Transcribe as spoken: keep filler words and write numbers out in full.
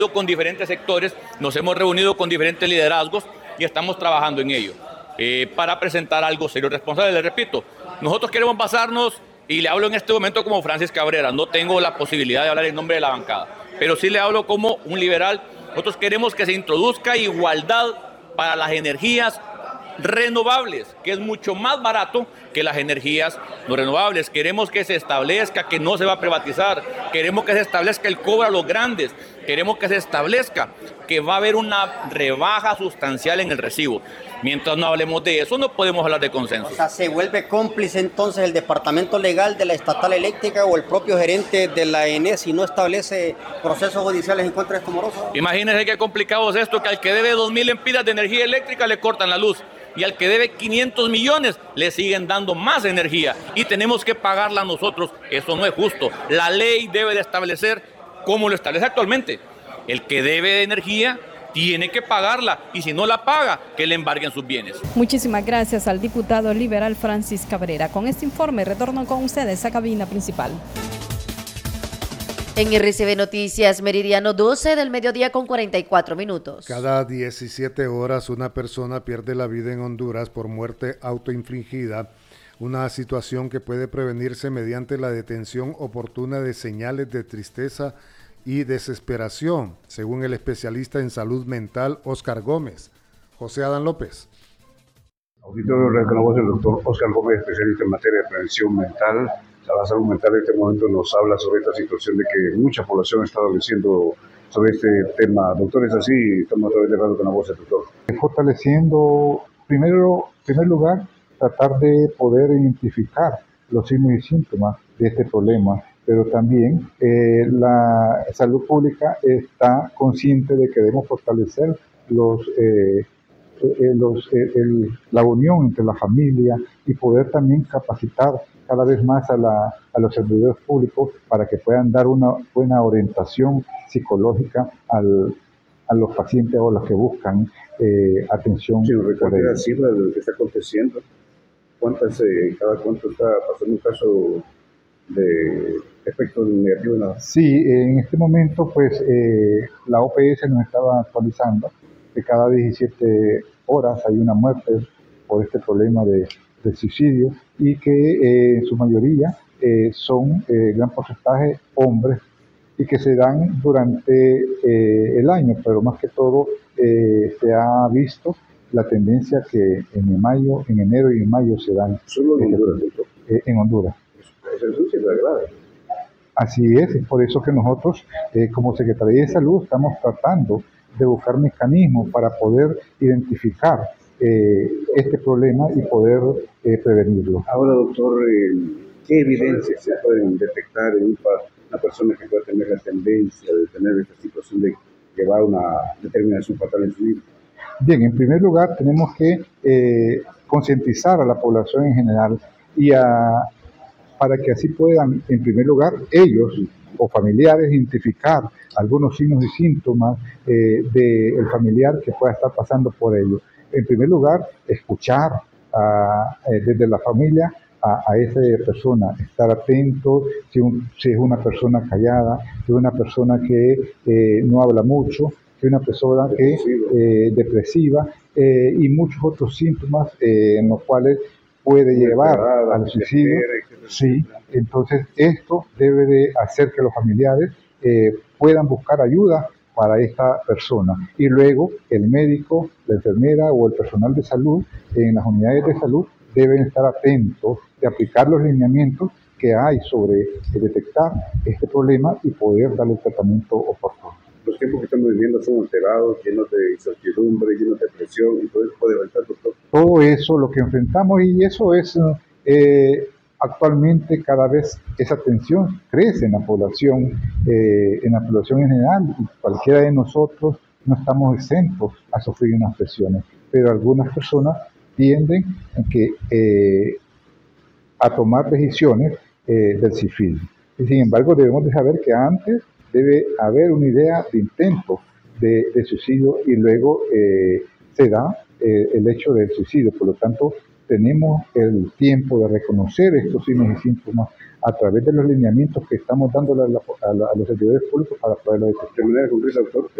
con diferentes sectores, nos hemos reunido con diferentes liderazgos y estamos trabajando en ello eh, para presentar algo serio y responsable. Les repito, nosotros queremos basarnos, y le hablo en este momento como Francis Cabrera, no tengo la posibilidad de hablar en nombre de la bancada, pero sí le hablo como un liberal. Nosotros queremos que se introduzca igualdad para las energías renovables, que es mucho más barato que las energías no renovables. Queremos que se establezca que no se va a privatizar, queremos que se establezca el cobro a los grandes, queremos que se establezca que va a haber una rebaja sustancial en el recibo. Mientras no hablemos de eso, no podemos hablar de consenso. O sea, ¿se vuelve cómplice entonces el departamento legal de la estatal eléctrica o el propio gerente de la E N E si no establece procesos judiciales en contra de estos morosos? Imagínense qué complicado es esto, que al que debe dos mil empiras de energía eléctrica le cortan la luz, y al que debe quinientos millones le siguen dando más energía y tenemos que pagarla nosotros. Eso no es justo. La ley debe de establecer, como lo establece actualmente, el que debe de energía tiene que pagarla, y si no la paga, que le embarguen sus bienes. Muchísimas gracias al diputado liberal Francis Cabrera. Con este informe retorno con ustedes a cabina principal. En R C B Noticias, meridiano doce del mediodía con cuarenta y cuatro minutos. Cada diecisiete horas una persona pierde la vida en Honduras por muerte autoinfligida, una situación que puede prevenirse mediante la detención oportuna de señales de tristeza y desesperación, según el especialista en salud mental Óscar Gómez. José Adán López. Auditorio reconocemos el doctor Óscar Gómez, especialista en materia de prevención mental. La salud mental en este momento nos habla sobre esta situación de que mucha población está adoleciendo sobre este tema. Doctor, ¿es así? Estamos a través de Radio con la voz del doctor. Fortaleciendo, primero, en primer lugar, tratar de poder identificar los signos y síntomas de este problema, pero también eh, la salud pública está consciente de que debemos fortalecer los, eh, eh, los, eh, el, la unión entre la familia y poder también capacitar cada vez más a, la, a los servidores públicos para que puedan dar una buena orientación psicológica al, a los pacientes o los que buscan eh, atención. Sí, ¿recuerda la cifra de lo que está aconteciendo? ¿Cuántas, eh, cada cuánto está pasando un caso de efectos negativos? En la... Sí, en este momento pues eh, la O P S nos estaba actualizando que cada diecisiete horas hay una muerte por este problema de de suicidio y que eh, en su mayoría eh, son eh, gran porcentaje hombres y que se dan durante eh, el año, pero más que todo eh, se ha visto la tendencia que en mayo, en enero y en mayo se dan. ¿Solo en Honduras? Eh, en Honduras. Eso es un grave. Así es, es por eso que nosotros eh, como Secretaría de Salud estamos tratando de buscar mecanismos para poder identificar Eh, este problema y poder eh, prevenirlo. Ahora, doctor, eh, ¿qué evidencias se pueden detectar en una persona que pueda tener la tendencia de tener esta situación de llevar una determinación fatal en su vida? Bien, en primer lugar tenemos que eh, concientizar a la población en general y a, para que así puedan, en primer lugar, ellos o familiares identificar algunos signos y síntomas eh, del familiar que pueda estar pasando por ello. En primer lugar, escuchar a, eh, desde la familia a, a esa persona, estar atento si, un, si es una persona callada, si es una persona que eh, no habla mucho, si es una persona que eh, depresiva eh, y muchos otros síntomas eh, en los cuales puede llevar al suicidio. Sí, entonces esto debe de hacer que los familiares eh, puedan buscar ayuda para esta persona y luego el médico, la enfermera o el personal de salud en las unidades de salud deben estar atentos de aplicar los lineamientos que hay sobre detectar este problema y poder darle el tratamiento oportuno. Los tiempos que estamos viviendo son alterados, llenos de incertidumbre, llenos de presión, y todo eso puede avanzar, doctor. Todo eso, lo que enfrentamos, y eso es eh, actualmente cada vez esa tensión crece en la población, eh, en la población en general, y cualquiera de nosotros no estamos exentos a sufrir unas presiones, pero algunas personas tienden a, que, eh, a tomar decisiones eh, del suicidio. Y sin embargo, debemos de saber que antes debe haber una idea de intento de, de suicidio y luego eh, se da eh, el hecho del suicidio. Por lo tanto, tenemos el tiempo de reconocer estos signos y síntomas a través de los lineamientos que estamos dándole a, la, a, la, a los servidores públicos para poderlo detectar. De manera concreta, doctor,